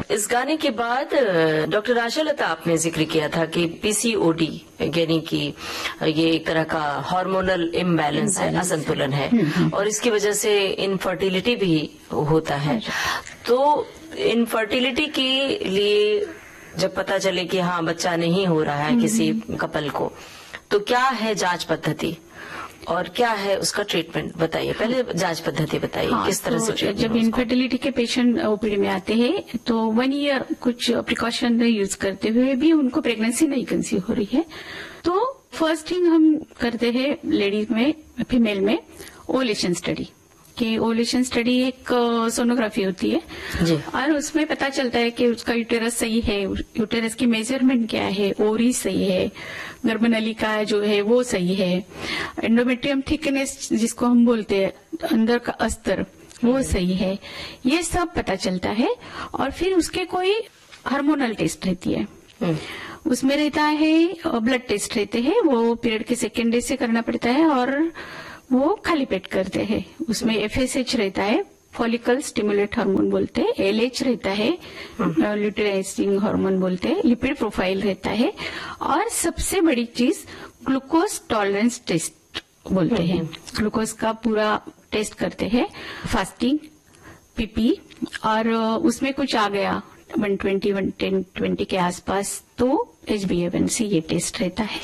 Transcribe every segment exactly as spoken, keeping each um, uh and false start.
इस गाने के बाद डॉक्टर आशा लता, आपने जिक्र किया था कि पीसीओडी यानी कि ये एक तरह का हार्मोनल इम्बैलेंस है, असंतुलन है, और इसकी वजह से इनफर्टिलिटी भी होता है। तो इनफर्टिलिटी के लिए जब पता चले कि हाँ बच्चा नहीं हो रहा है किसी कपल को, तो क्या है जांच पद्धति और क्या है उसका ट्रीटमेंट, बताइए। पहले जांच पद्धति बताइए। हाँ, किस तरह तो से जब इनफर्टिलिटी के पेशेंट ओपीडी में आते हैं तो वन ईयर कुछ प्रिकॉशन यूज करते हुए भी उनको प्रेगनेंसी नहीं कंसीव हो रही है, तो फर्स्ट थिंग हम करते हैं लेडीज में, फीमेल में ओवुलेशन स्टडी कि ओवुलेशन स्टडी एक सोनोग्राफी होती है जी। और उसमें पता चलता है कि उसका यूटेरस सही है, यूटेरस की मेजरमेंट क्या है, ओवरी सही है, गर्भनलिका जो है वो सही है, एंडोमेट्रियम थिकनेस जिसको हम बोलते हैं अंदर का अस्तर वो सही है, ये सब पता चलता है। और फिर उसके कोई हार्मोनल टेस्ट रहती है, उसमें रहता है ब्लड टेस्ट रहते हैं, वो पीरियड के सेकेंड डे से करना पड़ता है और वो खाली पेट करते हैं। उसमें एफएसएच रहता है, फॉलिकल स्टिमुलेट हार्मोन बोलते हैं, एलएच रहता है, ल्यूटेराइजिंग हार्मोन बोलते हैं, लिपिड प्रोफाइल रहता है, और सबसे बड़ी चीज ग्लूकोज टॉलरेंस टेस्ट बोलते हैं। ग्लूकोज का पूरा टेस्ट करते हैं, फास्टिंग, पीपी, और उसमें कुछ आ गया one twenty one ten twenty के आसपास तो एच बी ए वन सी ये टेस्ट रहता है।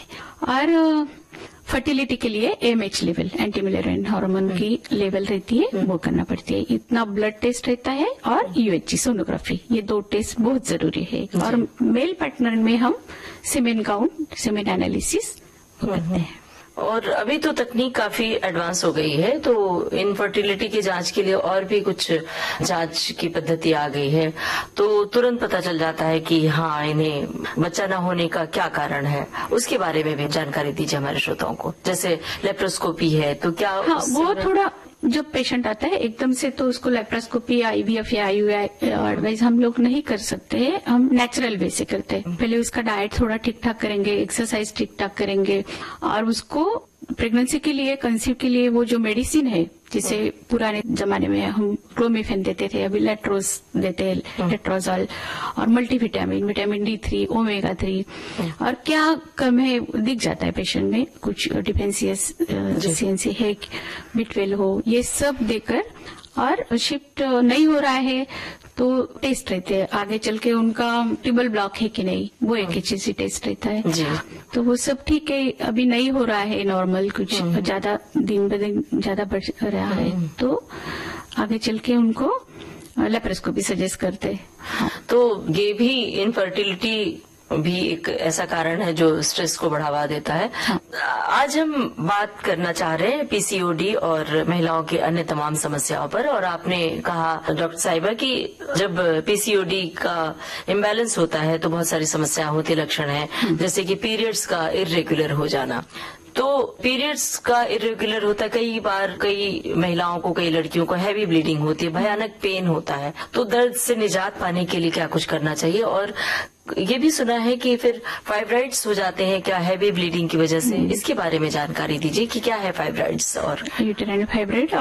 और फर्टिलिटी के लिए एमएच लेवल, एंटी मिलरेनिन हार्मोन की लेवल रहती है, वो करना पड़ती है। इतना ब्लड टेस्ट रहता है और यूएचजी सोनोग्राफी, ये दो टेस्ट बहुत जरूरी है। और मेल पार्टनर में हम सीमेन काउंट, सीमेन एनालिसिस करते हैं। और अभी तो तकनीक काफी एडवांस हो गई है, तो इनफर्टिलिटी की जांच के लिए और भी कुछ जांच की पद्धति आ गई है, तो तुरंत पता चल जाता है कि हाँ इन्हें बच्चा न होने का क्या कारण है। उसके बारे में भी जानकारी दीजिए हमारे श्रोताओं को। जैसे लेप्रोस्कोपी है तो क्या हाँ, वो थोड़ा जब पेशेंट आता है एकदम से तो उसको लेप्रोस्कोपी, आईवीएफ या आईयूआई एडवाइस हम लोग नहीं कर सकते हैं, हम नेचुरल वे से करते हैं। पहले उसका डाइट थोड़ा ठीक ठाक करेंगे, एक्सरसाइज ठीक ठाक करेंगे, और उसको प्रेगनेंसी के लिए, कंसीव के लिए वो जो मेडिसिन है, जिसे पुराने जमाने में हम क्लोमिफेन देते थे, अभी लेट्रोज देते हैं, लेट्रोजॉल, और multivitamin, vitamin D three, omega three, और क्या कम है दिख जाता है पेशेंट में, कुछ डिफेंसियस डिफिशियंसी है, बी ट्वेल्व हो, ये सब देकर, और शिफ्ट नहीं हो रहा है तो टेस्ट रहते हैं आगे चल के उनका ट्यूबल ब्लॉक है कि नहीं, वो एक एचएससी टेस्ट रहता है जी। तो वो सब ठीक है, अभी नहीं हो रहा है नॉर्मल, कुछ ज्यादा दिन ब दिन ज्यादा बढ़ रहा है, तो आगे चल के उनको लेप्रोस्कोपी सजेस्ट करते हैं। तो ये भी इनफर्टिलिटी भी एक ऐसा कारण है जो स्ट्रेस को बढ़ावा देता है। हाँ। आज हम बात करना चाह रहे हैं पीसीओडी और महिलाओं के अन्य तमाम समस्याओं पर। और आपने कहा डॉक्टर साहिबा कि जब पीसीओडी का इम्बैलेंस होता है तो बहुत सारी समस्याएं होती, लक्षण है जैसे कि पीरियड्स का इर्रेगुलर हो जाना। तो पीरियड्स का इरेगुलर होता है, कई बार कई महिलाओं को, कई लड़कियों को हैवी ब्लीडिंग होती है, भयानक पेन होता है, तो दर्द से निजात पाने के लिए क्या कुछ करना चाहिए? और ये भी सुना है कि फिर फाइब्राइड्स हो जाते हैं क्या हैवी ब्लीडिंग की वजह से, इसके बारे में जानकारी दीजिए कि क्या है फाइब्राइड्स और यूटेराइन फाइब्राइड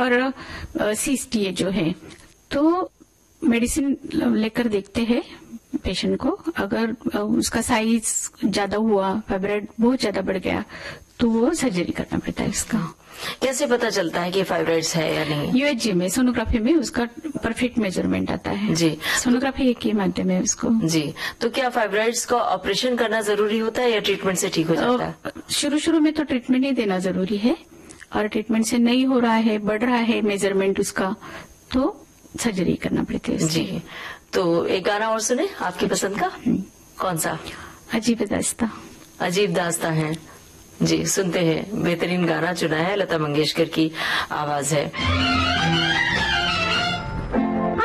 और सीएसटी जो है। तो मेडिसिन लेकर देखते हैं पेशेंट को, अगर उसका साइज ज्यादा हुआ, फाइब्राइड बहुत ज्यादा बढ़ गया, तो वो सर्जरी करना पड़ता है इसका। कैसे पता चलता है कि फाइब्राइड्स है या नहीं? यूएचजी में, सोनोग्राफी में उसका परफेक्ट मेजरमेंट आता है जी। सोनोग्राफी एक ही माध्यम है उसको जी। तो क्या फाइब्राइड्स का ऑपरेशन करना जरूरी होता है या ट्रीटमेंट से ठीक हो जाता है? शुरू शुरू में तो ट्रीटमेंट ही देना जरूरी है, और ट्रीटमेंट से नहीं हो रहा है, बढ़ रहा है मेजरमेंट उसका, तो सर्जरी करना पड़ती है जी। तो एक गाना और सुने आपकी पसंद का, कौन सा? अजीब दास्तां। अजीब दास्तां है जी, सुनते हैं। बेहतरीन गाना चुना है, लता मंगेशकर की आवाज है।